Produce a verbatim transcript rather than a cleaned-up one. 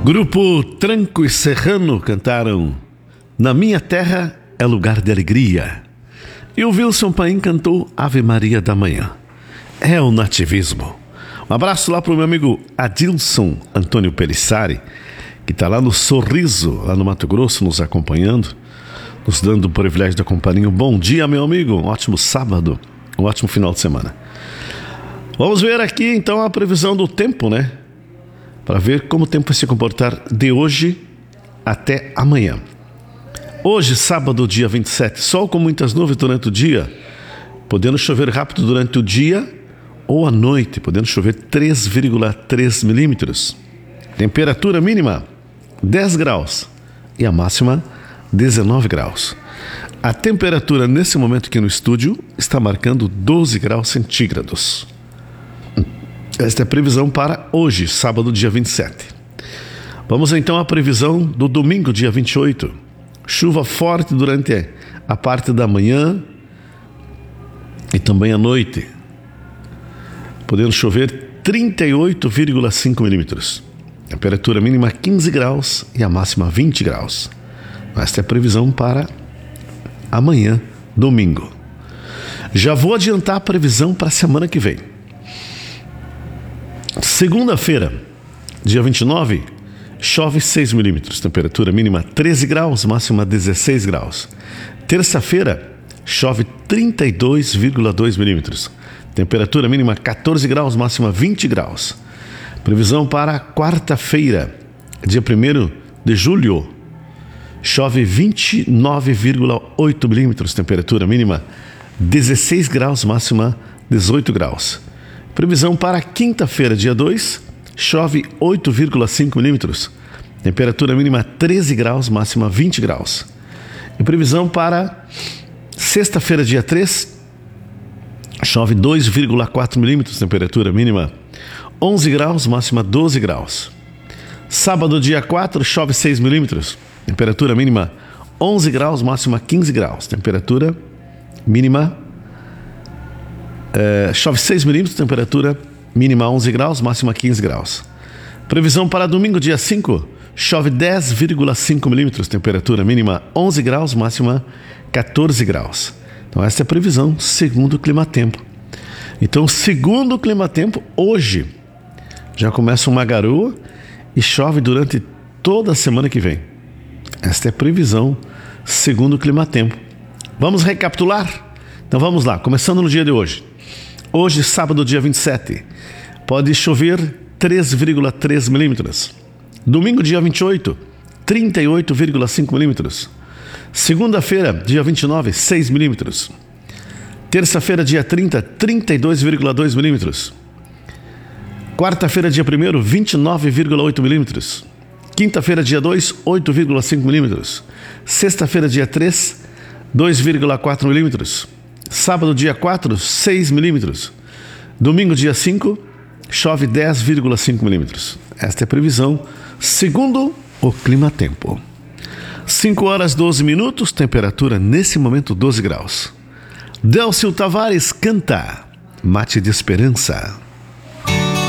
Grupo Tranco e Serrano cantaram Na Minha Terra é Lugar de Alegria. E o Wilson Paim cantou Ave Maria da Manhã. É o nativismo. Um abraço lá para o meu amigo Adilson Antônio Pelissari, que está lá no Sorriso, lá no Mato Grosso, nos acompanhando, nos dando o privilégio da companhia. Um bom dia, meu amigo, um ótimo sábado, um ótimo final de semana. Vamos ver aqui então a previsão do tempo, né? Para ver como o tempo vai se comportar de hoje até amanhã. Hoje, sábado, dia vinte e sete, sol com muitas nuvens durante o dia, podendo chover rápido durante o dia ou à noite, podendo chover três vírgula três milímetros. Temperatura mínima dez graus e a máxima dezenove graus. A temperatura nesse momento aqui no estúdio está marcando doze graus centígrados. Esta é a previsão para hoje, sábado, dia vinte e sete. Vamos então à previsão do domingo, dia vinte e oito. Chuva forte durante a parte da manhã e também à noite, podendo chover trinta e oito vírgula cinco milímetros. Temperatura mínima quinze graus e a máxima vinte graus. Esta é a previsão para amanhã, domingo. Já vou adiantar a previsão para a semana que vem. Segunda-feira, dia vinte e nove, chove seis milímetros, temperatura mínima treze graus, máxima dezesseis graus. Terça-feira, chove trinta e dois vírgula dois milímetros, temperatura mínima quatorze graus, máxima vinte graus. Previsão para quarta-feira, dia primeiro de julho, chove vinte e nove vírgula oito milímetros, temperatura mínima dezesseis graus, máxima dezoito graus. Previsão para quinta-feira, dia dois, chove oito vírgula cinco milímetros, temperatura mínima treze graus, máxima vinte graus. E previsão para sexta-feira, dia três, chove dois vírgula quatro milímetros, temperatura mínima onze graus, máxima doze graus. Sábado, dia quatro, chove seis milímetros, temperatura mínima onze graus, máxima quinze graus, temperatura mínima É, chove seis milímetros, temperatura mínima onze graus, máxima quinze graus. Previsão para domingo, dia cinco, chove dez vírgula cinco milímetros, temperatura mínima onze graus, máxima quatorze graus. Então essa é a previsão segundo o Climatempo. Então, segundo o Climatempo, hoje já começa uma garoa e chove durante toda a semana que vem. Esta é a previsão segundo o Climatempo. Vamos recapitular? Então vamos lá, começando no dia de hoje. Hoje, sábado, dia vinte e sete, pode chover três vírgula três milímetros. Domingo, dia vinte e oito, trinta e oito vírgula cinco milímetros. Segunda-feira, dia vinte e nove, seis milímetros. Terça-feira, dia trinta, trinta e dois vírgula dois milímetros. Quarta-feira, dia primeiro, vinte e nove vírgula oito milímetros. Quinta-feira, dia dois, oito vírgula cinco milímetros. Sexta-feira, dia três, dois vírgula quatro milímetros. Sábado, dia quatro, seis milímetros. Domingo, dia cinco, chove dez vírgula cinco milímetros. Esta é a previsão segundo o Climatempo. cinco horas e doze minutos, temperatura nesse momento doze graus. Délcio Tavares canta Mate de Esperança.